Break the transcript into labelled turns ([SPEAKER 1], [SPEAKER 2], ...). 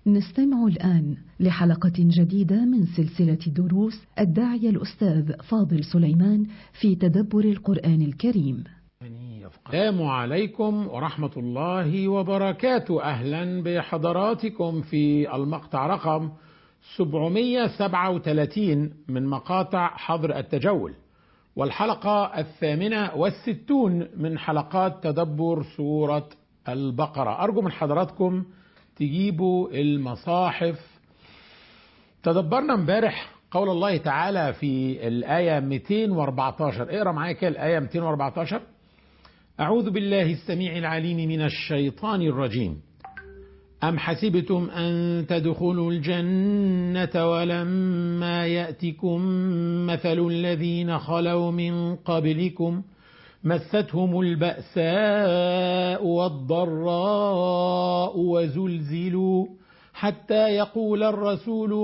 [SPEAKER 1] نستمع الآن لحلقة جديدة من سلسلة دروس الداعية الأستاذ فاضل سليمان في تدبر القرآن الكريم.
[SPEAKER 2] السلام عليكم ورحمة الله وبركاته. أهلا بحضراتكم في المقطع رقم 737 من مقاطع حظر التجول، والحلقة 68 من حلقات تدبر سورة البقرة. أرجو من حضراتكم تجيبوا المصاحف. تدبرنا امبارح قول الله تعالى في الآية 214. اقرأ معايا كده الآية 214. أعوذ بالله السميع العليم من الشيطان الرجيم. أم حسبتم أن تدخلوا الجنة ولما يأتكم مثل الذين خلوا من قبلكم مستهم البأساء والضراء وزلزلوا حتى يقول الرسول